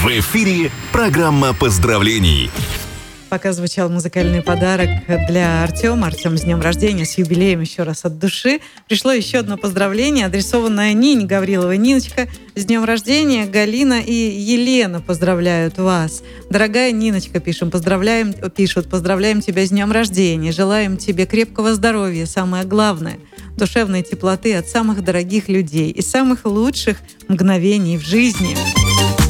В эфире программа поздравлений. Пока звучал музыкальный подарок для Артема. Артем, с днем рождения, с юбилеем еще раз от души. Пришло еще одно поздравление, адресованное Нине Гавриловой. Ниночка, с днем рождения. Галина и Елена поздравляют вас. Дорогая Ниночка, пишут, поздравляем тебя с днем рождения. Желаем тебе крепкого здоровья, самое главное, душевной теплоты от самых дорогих людей и самых лучших мгновений в жизни.